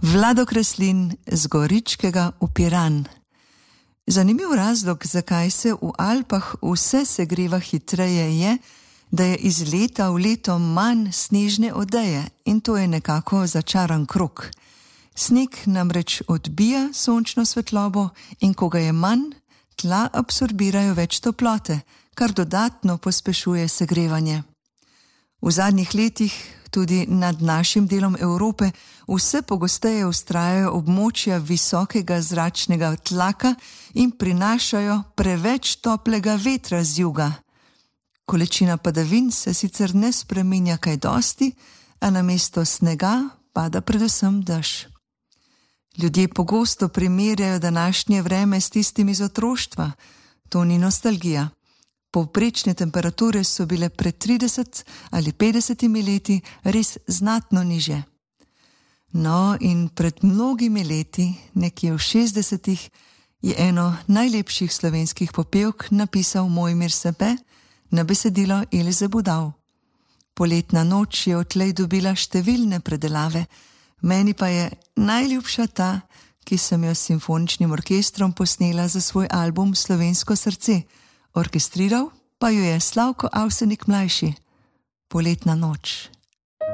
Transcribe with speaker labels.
Speaker 1: Vlado Kreslin z Goričkega v Piran. Zanimiv razlog, zakaj se v Alpah vse segreva hitreje, je, da je iz leta v leto manj snežne odeje in to je nekako začaran krog. Sneg namreč odbija sončno svetlobo in ko ga je manj, tla absorbirajo več toplote, kar dodatno pospešuje segrevanje. V zadnjih letih tudi nad našim delom Evrope vse pogosteje vztrajajo območja visokega zračnega tlaka in prinašajo preveč toplega vetra z juga. Količina padavin se sicer ne spreminja kaj dosti, a namesto snega pada predvsem dež. Ljudje pogosto primerjajo današnje vreme s tistim iz otroštva. To ni nostalgija. Povprečne temperature so bile pred 30 ali 50 leti res znatno nižje. No, in pred mnogimi leti, nekje v 60-ih, je eno najlepših slovenskih popevk napisal Mojmir Sebe na besedilo Ilze Budal. Poletna noč je odtlej dobila številne predelave, meni pa je najljubša ta, ki sem jo s simfoničnim orkestrom posnela za svoj album Slovensko srce. Orkestriral pa jo je Slavko Avsenik mlajši. Poletna noč.